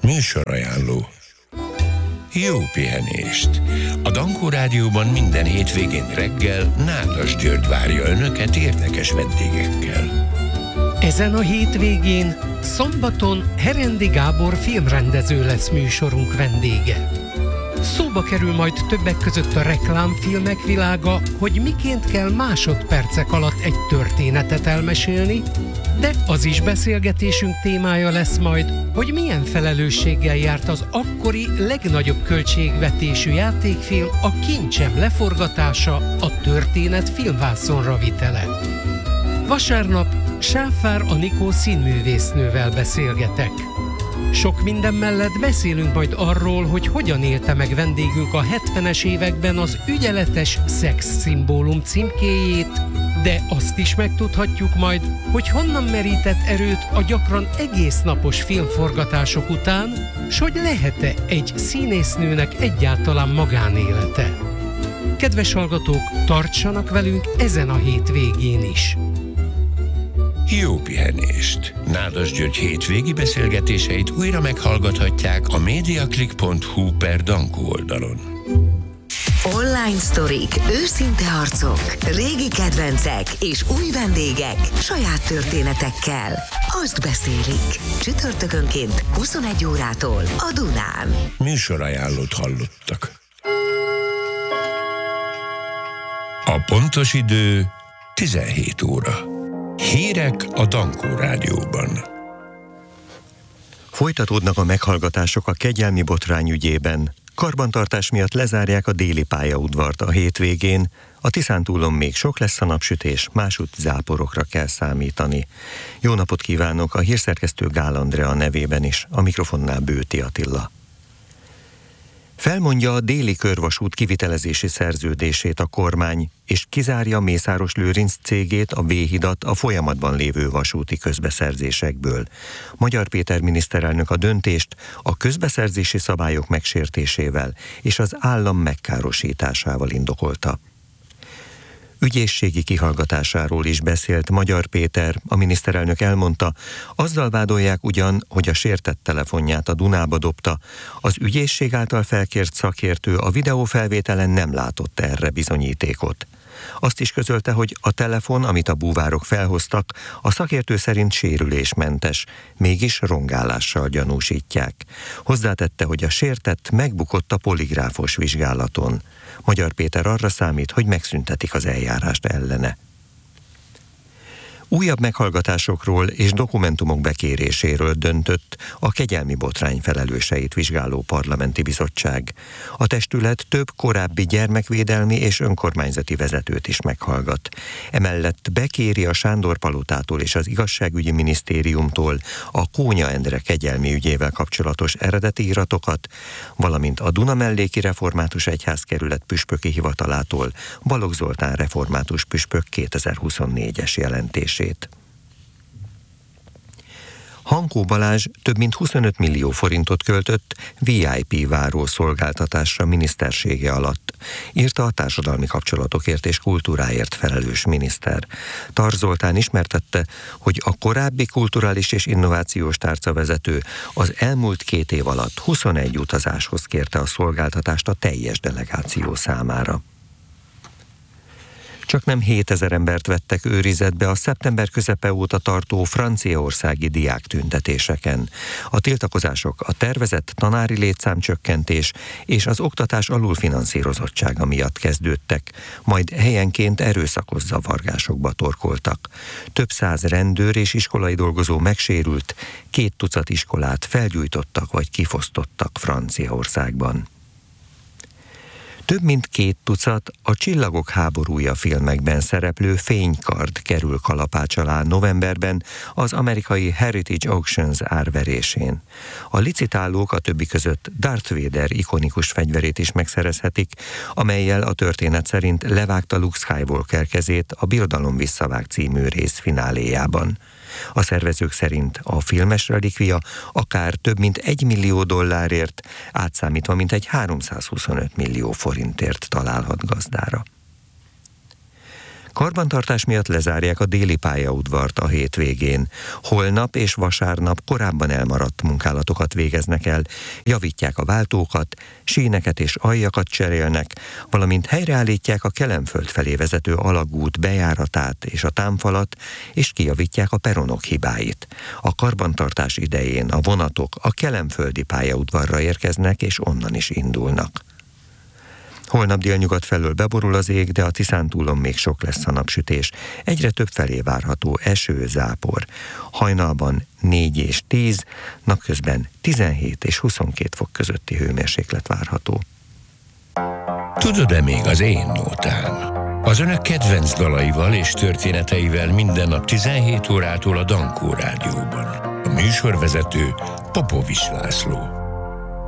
Műsorajánló. Jó pihenést! A Dankó Rádióban minden hétvégén reggel Nádas György várja Önöket érdekes vendégekkel. Ezen a hétvégén, szombaton Herendi Gábor filmrendező lesz műsorunk vendége. Szóba kerül majd többek között a reklámfilmek világa, hogy miként kell másodpercek alatt egy történetet elmesélni, de az is beszélgetésünk témája lesz majd, hogy milyen felelősséggel járt az akkori legnagyobb költségvetésű játékfilm, a Kincsem leforgatása, a történet filmvászonra vitele. Vasárnap Sáfár Anikó színművésznővel beszélgetek. Sok minden mellett beszélünk majd arról, hogy hogyan élte meg vendégünk a 70-es években az ügyeletes szexszimbólum címkéjét, de azt is megtudhatjuk majd, hogy honnan merített erőt a gyakran egész napos filmforgatások után, s hogy lehet-e egy színésznőnek egyáltalán magánélete. Kedves hallgatók, tartsanak velünk ezen a hétvégén is! Jó pihenést! Nádas György hétvégi beszélgetéseit újra meghallgathatják a mediaclick.hu/Dankó oldalon. Online sztorik, őszinte arcok, régi kedvencek és új vendégek saját történetekkel. Azt beszélik. Csütörtökönként 21 órától a Dunán. Műsorajánlót hallottak. A pontos idő 17 óra. Hírek a Dankó Rádióban. Folytatódnak a meghallgatások a kegyelmi botrány ügyében. Karbantartás miatt lezárják a déli pályaudvart a hétvégén. A Tiszántúlon még sok lesz a napsütés, másútt záporokra kell számítani. Jó napot kívánok, a hírszerkesztő Gál Andrea nevében is, a mikrofonnál Bőti Attila. Felmondja a déli körvasút kivitelezési szerződését a kormány, és kizárja Mészáros Lőrinc cégét, a B-hidat a folyamatban lévő vasúti közbeszerzésekből. Magyar Péter miniszterelnök a döntést a közbeszerzési szabályok megsértésével és az állam megkárosításával indokolta. Ügyészségi kihallgatásáról is beszélt Magyar Péter, a miniszterelnök elmondta, azzal vádolják ugyan, hogy a sértett telefonját a Dunába dobta, az ügyészség által felkért szakértő a videófelvételen nem látott erre bizonyítékot. Azt is közölte, hogy a telefon, amit a búvárok felhoztak, a szakértő szerint sérülésmentes, mégis rongálással gyanúsítják. Hozzátette, hogy a sértett megbukott a poligráfos vizsgálaton. Magyar Péter arra számít, hogy megszüntetik az eljárást ellene. Újabb meghallgatásokról és dokumentumok bekéréséről döntött a kegyelmi botrány felelőseit vizsgáló parlamenti bizottság. A testület több korábbi gyermekvédelmi és önkormányzati vezetőt is meghallgat. Emellett bekéri a Sándor-palotától és az igazságügyi minisztériumtól a Kónya Endre kegyelmi ügyével kapcsolatos eredeti iratokat, valamint a Dunamelléki Református Egyházkerület püspöki hivatalától Balogh Zoltán református püspök 2024-es jelentés. Hankó Balázs több mint 25 millió forintot költött VIP várószolgáltatásra minisztersége alatt, írta a társadalmi kapcsolatokért és kultúráért felelős miniszter. Tar Zoltán ismertette, hogy a korábbi kulturális és innovációs tárcavezető az elmúlt 2 év alatt 21 utazáshoz kérte a szolgáltatást a teljes delegáció számára. Csaknem 7000 embert vettek őrizetbe a szeptember közepe óta tartó franciaországi diáktüntetéseken. A tiltakozások a tervezett tanári létszámcsökkentés és az oktatás alulfinanszírozottsága miatt kezdődtek, majd helyenként erőszakos zavargásokba torkoltak. Több száz rendőr és iskolai dolgozó megsérült, 2 tucat iskolát felgyújtottak vagy kifosztottak Franciaországban. Több mint 2 tucat a Csillagok háborúja filmekben szereplő fénykard kerül kalapács alá novemberben az amerikai Heritage Auctions árverésén. A licitálók a többi között Darth Vader ikonikus fegyverét is megszerezhetik, amellyel a történet szerint levágta Luke Skywalker kezét a Birodalom visszavág című rész fináléjában. A szervezők szerint a filmes relikvia akár több mint $1 millió, átszámítva mintegy 325 millió forintért találhat gazdára. Karbantartás miatt lezárják a déli pályaudvart a hétvégén. Holnap és vasárnap korábban elmaradt munkálatokat végeznek el, javítják a váltókat, síneket és aljakat cserélnek, valamint helyreállítják a Kelenföld felé vezető alagút bejáratát és a támfalat, és kijavítják a peronok hibáit. A karbantartás idején a vonatok a kelenföldi pályaudvarra érkeznek, és onnan is indulnak. Holnap délnyugat felől beborul az ég, de a Tiszántúlon még sok lesz a napsütés. Egyre több felé várható eső, zápor. Hajnalban 4 és 10, napközben 17 és 22 fok közötti hőmérséklet várható. Tudod-e még az én nótám? Az önök kedvenc dalaival és történeteivel minden nap 17 órától a Dankó Rádióban. A műsorvezető Popovics László.